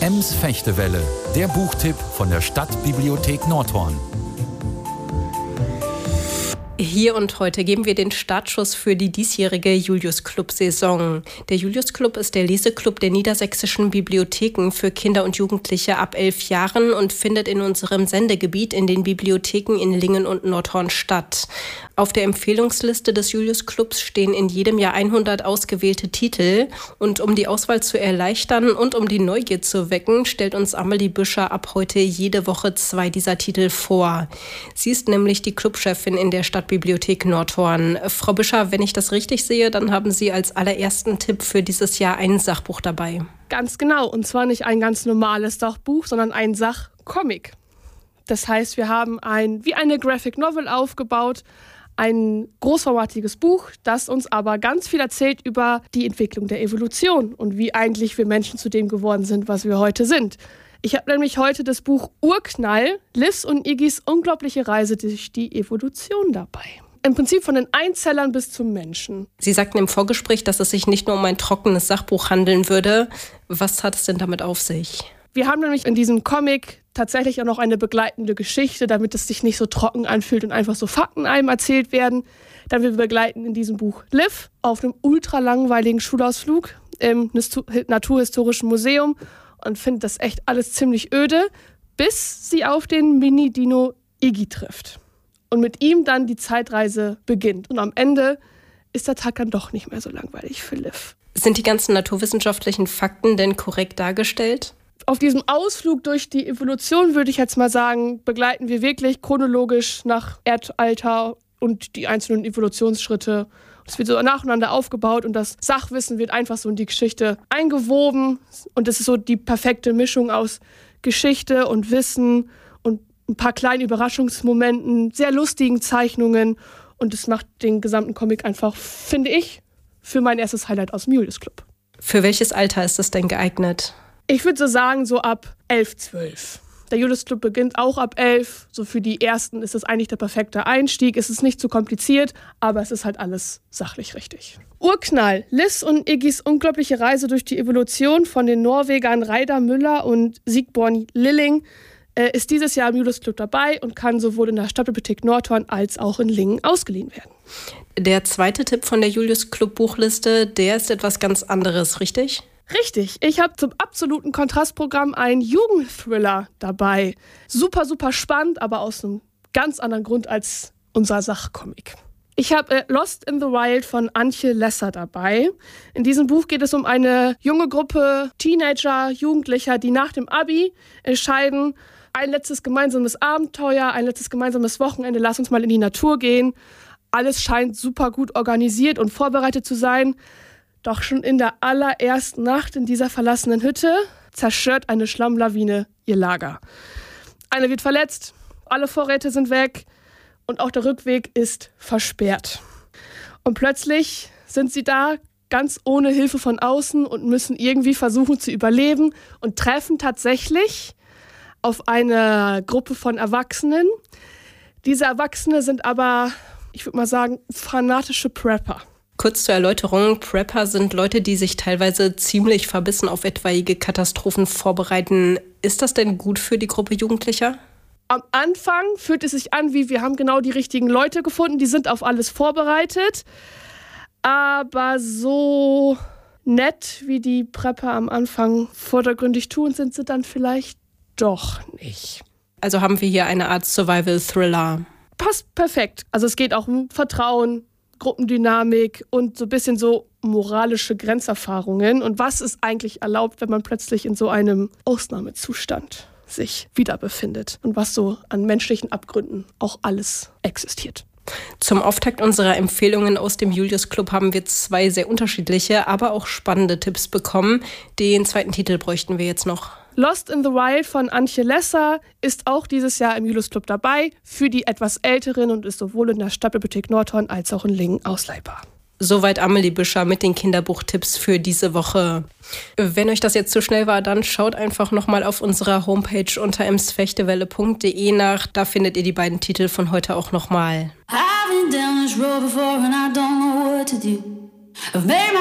Ems Fechtewelle, der Buchtipp von der Stadtbibliothek Nordhorn. Hier und heute geben wir den Startschuss für die diesjährige Julius-Club-Saison. Der Julius-Club ist der Leseclub der niedersächsischen Bibliotheken für Kinder und Jugendliche ab 11 Jahren und findet in unserem Sendegebiet in den Bibliotheken in Lingen und Nordhorn statt. Auf der Empfehlungsliste des Julius-Clubs stehen in jedem Jahr 100 ausgewählte Titel. Und um die Auswahl zu erleichtern und um die Neugier zu wecken, stellt uns Amelie Büscher ab heute jede Woche 2 dieser Titel vor. Sie ist nämlich die Clubchefin in der Stadtbibliothek Nordhorn. Frau Büscher, wenn ich das richtig sehe, dann haben Sie als allerersten Tipp für dieses Jahr ein Sachbuch dabei. Ganz genau, und zwar nicht ein ganz normales Sachbuch, sondern ein Sachcomic. Das heißt, wir haben wie eine Graphic Novel aufgebaut, ein großformatiges Buch, das uns aber ganz viel erzählt über die Entwicklung der Evolution und wie eigentlich wir Menschen zu dem geworden sind, was wir heute sind. Ich habe nämlich heute das Buch Urknall, Livs und Iggis unglaubliche Reise durch die Evolution dabei. Im Prinzip von den Einzellern bis zum Menschen. Sie sagten im Vorgespräch, dass es sich nicht nur um ein trockenes Sachbuch handeln würde. Was hat es denn damit auf sich? Wir haben nämlich in diesem Comic tatsächlich auch noch eine begleitende Geschichte, damit es sich nicht so trocken anfühlt und einfach so Fakten einem erzählt werden. Dann wir begleiten in diesem Buch Liv auf einem ultra langweiligen Schulausflug im Naturhistorischen Museum und findet das echt alles ziemlich öde, bis sie auf den Mini-Dino Iggy trifft. Und mit ihm dann die Zeitreise beginnt. Und am Ende ist der Tag dann doch nicht mehr so langweilig für Liv. Sind die ganzen naturwissenschaftlichen Fakten denn korrekt dargestellt? Auf diesem Ausflug durch die Evolution, würde ich jetzt mal sagen, begleiten wir wirklich chronologisch nach Erdalter und die einzelnen Evolutionsschritte. Es wird so nacheinander aufgebaut und das Sachwissen wird einfach so in die Geschichte eingewoben. Und das ist so die perfekte Mischung aus Geschichte und Wissen und ein paar kleinen Überraschungsmomenten, sehr lustigen Zeichnungen. Und es macht den gesamten Comic einfach, finde ich, für mein erstes Highlight aus dem Julius Club. Für welches Alter ist das denn geeignet? Ich würde so sagen, so ab 11, 12. Der Julius Club beginnt auch ab 11. So für die Ersten ist das eigentlich der perfekte Einstieg. Es ist nicht zu kompliziert, aber es ist halt alles sachlich richtig. Urknall, Livs und Iggis unglaubliche Reise durch die Evolution von den Norwegern Reidar Müller und Sigborn Lilling ist dieses Jahr im Julius Club dabei und kann sowohl in der Stadtbibliothek Nordhorn als auch in Lingen ausgeliehen werden. Der zweite Tipp von der Julius Club Buchliste, der ist etwas ganz anderes, richtig? Richtig, ich habe zum absoluten Kontrastprogramm einen Jugendthriller dabei. Super, super spannend, aber aus einem ganz anderen Grund als unser Sachcomic. Ich habe Lost in the Wild von Antje Lesser dabei. In diesem Buch geht es um eine junge Gruppe Teenager, Jugendlicher, die nach dem Abi entscheiden, ein letztes gemeinsames Abenteuer, ein letztes gemeinsames Wochenende, lass uns mal in die Natur gehen. Alles scheint super gut organisiert und vorbereitet zu sein. Doch schon in der allerersten Nacht in dieser verlassenen Hütte zerstört eine Schlammlawine ihr Lager. Einer wird verletzt, alle Vorräte sind weg und auch der Rückweg ist versperrt. Und plötzlich sind sie da, ganz ohne Hilfe von außen und müssen irgendwie versuchen zu überleben und treffen tatsächlich auf eine Gruppe von Erwachsenen. Diese Erwachsene sind aber, ich würde mal sagen, fanatische Prepper. Kurz zur Erläuterung, Prepper sind Leute, die sich teilweise ziemlich verbissen auf etwaige Katastrophen vorbereiten. Ist das denn gut für die Gruppe Jugendlicher? Am Anfang fühlt es sich an, wie wir haben genau die richtigen Leute gefunden, die sind auf alles vorbereitet. Aber so nett, wie die Prepper am Anfang vordergründig tun, sind sie dann vielleicht doch nicht. Also haben wir hier eine Art Survival-Thriller. Passt perfekt. Also es geht auch um Vertrauen, Gruppendynamik und so ein bisschen so moralische Grenzerfahrungen. Und was ist eigentlich erlaubt, wenn man plötzlich in so einem Ausnahmezustand sich wieder befindet und was so an menschlichen Abgründen auch alles existiert. Zum Auftakt unserer Empfehlungen aus dem Julius Club haben wir 2 sehr unterschiedliche, aber auch spannende Tipps bekommen. Den zweiten Titel bräuchten wir jetzt noch. Lost in the Wild von Antje Lesser ist auch dieses Jahr im Julius Club dabei, für die etwas Älteren und ist sowohl in der Stadtbibliothek Nordhorn als auch in Lingen ausleihbar. Soweit Amelie Büscher mit den Kinderbuchtipps für diese Woche. Wenn euch das jetzt zu schnell war, dann schaut einfach nochmal auf unserer Homepage unter emsfechtewelle.de nach. Da findet ihr die beiden Titel von heute auch nochmal.